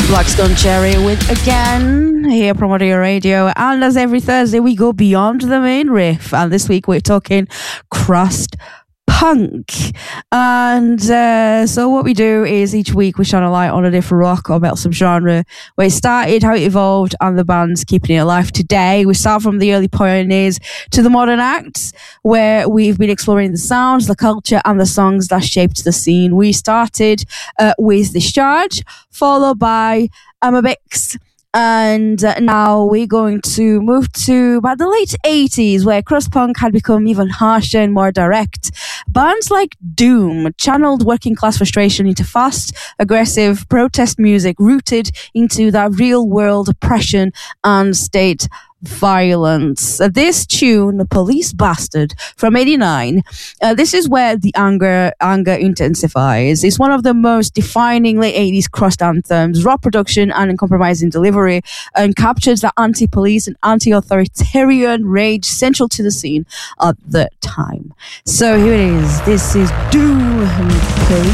Blackstone Cherry with Again here from Audio Radio, and as every Thursday we go beyond the main riff, and this week we're talking crust punk. And so what we do is each week we shine a light on a different rock or metal subgenre, where it started, how it evolved, and the bands keeping it alive today. We start from the early pioneers to the modern acts, where we've been exploring the sounds, the culture, and the songs that shaped the scene. We started with Discharge, followed by Amebix, and now we're going to move to about the late 80s, where crust punk had become even harsher and more direct. Bands like Doom channeled working class frustration into fast, aggressive protest music rooted into that real world oppression and state violence. This tune, Police Bastard, from 89, this is where the anger intensifies. It's one of the most defining late 80s crust anthems. Raw production and uncompromising delivery, and captures the anti-police and anti-authoritarian rage central to the scene at the time. So here it is. This is Doom, Police